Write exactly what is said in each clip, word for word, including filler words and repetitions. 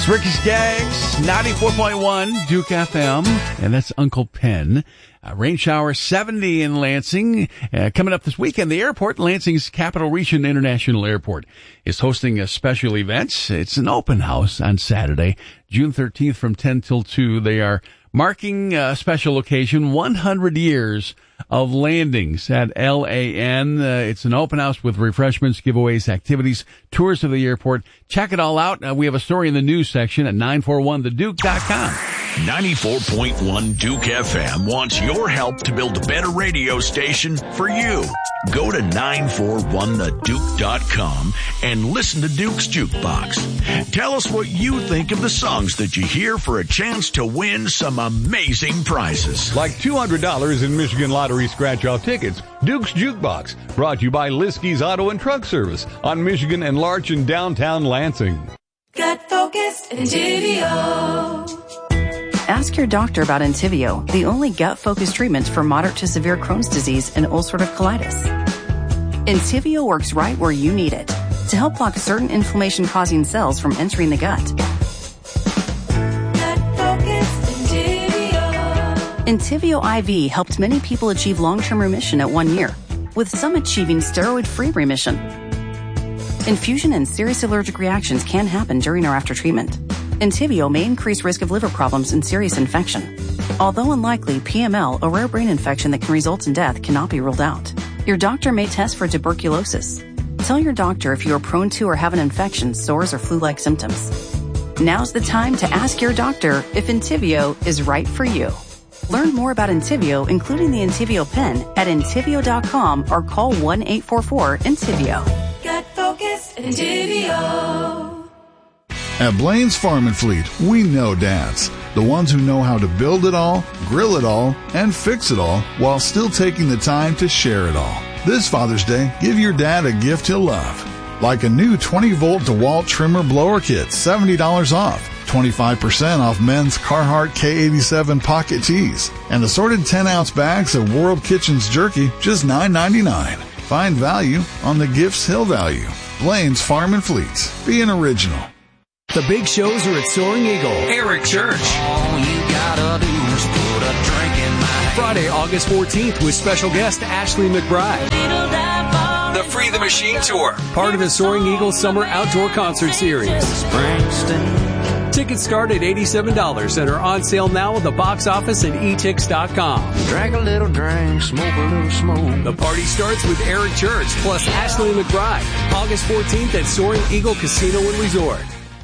Ricky Skaggs, ninety-four point one Duke F M, and that's Uncle Pen. Uh, rain shower seventy in Lansing. Uh, coming up this weekend, the airport, Lansing's Capital Region International Airport, is hosting a special event. It's an open house on Saturday, June thirteenth from ten till two. They are marking a special occasion, one hundred years of landings at L A N. Uh, it's an open house with refreshments, giveaways, activities, tours of the airport. Check it all out. Uh, we have a story in the news section at nine four one the duke dot com. ninety-four point one Duke F M wants your help to build a better radio station for you. Go to nine four one the duke dot com and listen to Duke's Jukebox. Tell us what you think of the songs that you hear for a chance to win some amazing prizes. Like two hundred dollars in Michigan Lottery scratch-off tickets. Duke's Jukebox, brought to you by Liskey's Auto and Truck Service on Michigan and Larch in downtown Lansing. Gut focused Entivio. Ask your doctor about Entivio, the only gut-focused treatment for moderate to severe Crohn's disease and ulcerative colitis. Entivio works right where you need it to help block certain inflammation-causing cells from entering the gut. Gut-focused Entivio. Entivio I V helped many people achieve long-term remission at one year, with some achieving steroid-free remission. Infusion and serious allergic reactions can happen during or after treatment. Entivio may increase risk of liver problems and serious infection. Although unlikely, P M L, a rare brain infection that can result in death, cannot be ruled out. Your doctor may test for tuberculosis. Tell your doctor if you are prone to or have an infection, sores, or flu-like symptoms. Now's the time to ask your doctor if Entivio is right for you. Learn more about Entivio, including the Entivio pen, at entivio dot com or call one eight four four Entivio. Gut focused Entivio. At Blaine's Farm and Fleet, we know dads. The ones who know how to build it all, grill it all, and fix it all while still taking the time to share it all. This Father's Day, give your dad a gift he'll love. Like a new twenty volt DeWalt trimmer blower kit, seventy dollars off. twenty-five percent off men's Carhartt K eighty-seven pocket tees. And assorted ten ounce bags of World Kitchens jerky, just nine ninety-nine. Find value on the gifts he'll value. Blaine's Farm and Fleets. Be an original. The big shows are at Soaring Eagle. Eric Church. All you gotta do is put a drink in my hand. Friday, August fourteenth with special guest Ashley McBride. The Free the Machine Tour. Part of the Soaring Eagle Summer Outdoor Concert Series. Tickets start at eighty-seven dollars and are on sale now at the box office and e tix dot com. Drink a little drink, smoke a little smoke. The party starts with Eric Church plus Ashley McBride. August fourteenth at Soaring Eagle Casino and Resort.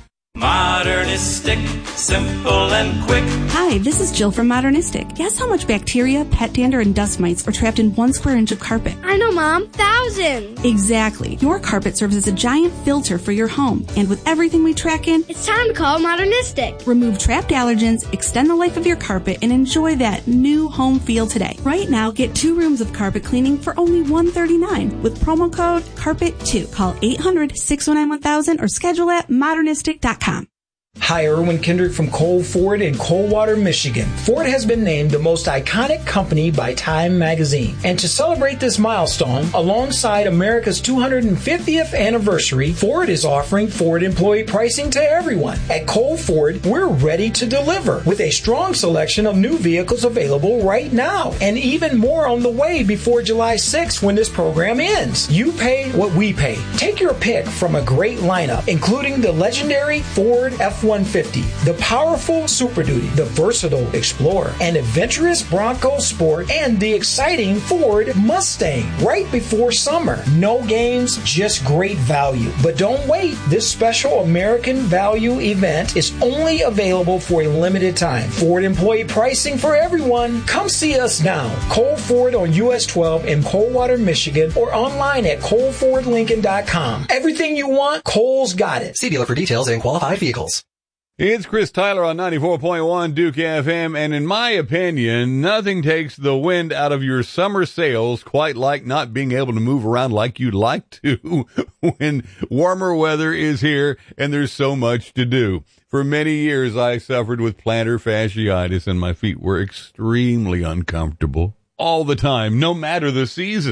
Modernistic, simple and quick. Hi, this is Jill from Modernistic. Guess how much bacteria, pet dander, and dust mites are trapped in one square inch of carpet? I know, Mom. Thousands. Exactly. Your carpet serves as a giant filter for your home. And with everything we track in, it's time to call Modernistic. Remove trapped allergens, extend the life of your carpet, and enjoy that new home feel today. Right now, get two rooms of carpet cleaning for only one hundred thirty-nine dollars with promo code carpet two. Call eight hundred, six oh nine, one thousand or schedule at modernistic dot com. Hi, Erwin Kendrick from Cole Ford in Coldwater, Michigan. Ford has been named the most iconic company by Time magazine. And to celebrate this milestone, alongside America's two hundred fiftieth anniversary, Ford is offering Ford employee pricing to everyone. At Cole Ford, we're ready to deliver with a strong selection of new vehicles available right now. And even more on the way before July sixth when this program ends. You pay what we pay. Take your pick from a great lineup, including the legendary Ford F one fifty, the powerful Super Duty, the versatile Explorer, an adventurous Bronco Sport, and the exciting Ford Mustang right before summer. No games, just great value. But don't wait. This special American Value event is only available for a limited time. Ford employee pricing for everyone. Come see us now. Cole Ford on U S twelve in Coldwater, Michigan, or online at cole ford lincoln dot com. Everything you want, Cole's got it. See dealer for details and qualified vehicles. It's Chris Tyler on ninety-four point one Duke F M, and in my opinion, nothing takes the wind out of your summer sails quite like not being able to move around like you'd like to when warmer weather is here and there's so much to do. For many years, I suffered with plantar fasciitis, and my feet were extremely uncomfortable all the time, no matter the season.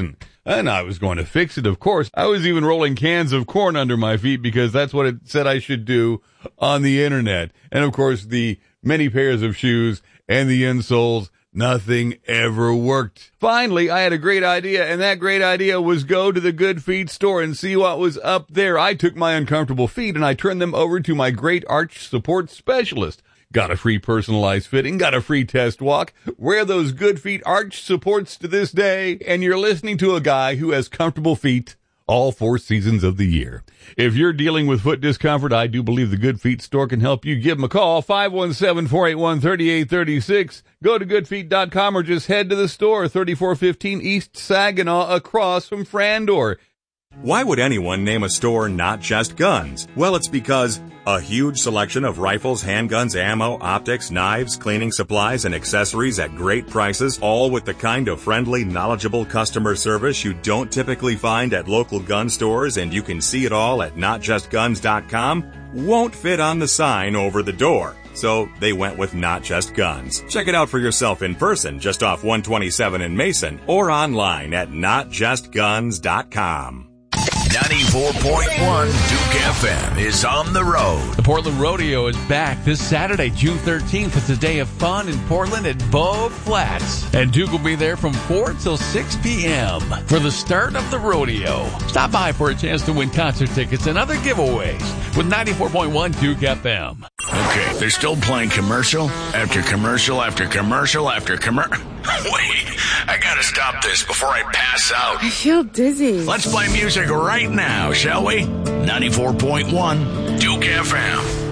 And I was going to fix it, of course. I was even rolling cans of corn under my feet because that's what it said I should do on the internet. And of course, the many pairs of shoes and the insoles, nothing ever worked. Finally, I had a great idea, and that great idea was go to the Good Feet store and see what was up there. I took my uncomfortable feet and I turned them over to my great arch support specialist. Got a free personalized fitting, got a free test walk, wear those Good Feet arch supports to this day, and you're listening to a guy who has comfortable feet all four seasons of the year. If you're dealing with foot discomfort, I do believe the Good Feet store can help you. Give them a call, five one seven, four eight one, three eight three six. Go to good feet dot com or just head to the store, thirty-four fifteen East Saginaw, across from Frandor. Why would anyone name a store Not Just Guns? Well, it's because a huge selection of rifles, handguns, ammo, optics, knives, cleaning supplies, and accessories at great prices, all with the kind of friendly, knowledgeable customer service you don't typically find at local gun stores, and you can see it all at not just guns dot com, won't fit on the sign over the door. So they went with Not Just Guns. Check it out for yourself in person, just off one twenty-seven in Mason, or online at not just guns dot com. ninety-four point one Duke F M is on the road. The Portland Rodeo is back this Saturday, June thirteenth. It's a day of fun in Portland at Bow Flats. And Duke will be there from four till six p.m. for the start of the rodeo. Stop by for a chance to win concert tickets and other giveaways with ninety-four point one Duke F M. Okay, they're still playing commercial after commercial after commercial after commercial. Wait, I gotta stop this before I pass out. I feel dizzy. Let's play music right now, shall we? ninety-four point one Duke F M.